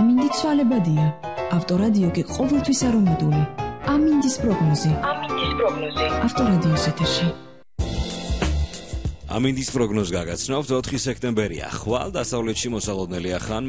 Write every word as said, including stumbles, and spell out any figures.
ამინდი ცვალებადია. ავტორადიო კი ყოველთვის არომატული. ამინდის პროგნოზი. ამინდის პროგნოზი. ავტორადიოს ეთერში. ამინდის პროგნოზს გაგაცნობთ ოთხი სექტემბერია. ხვალ დასავლეთში მოსალოდნელია ხან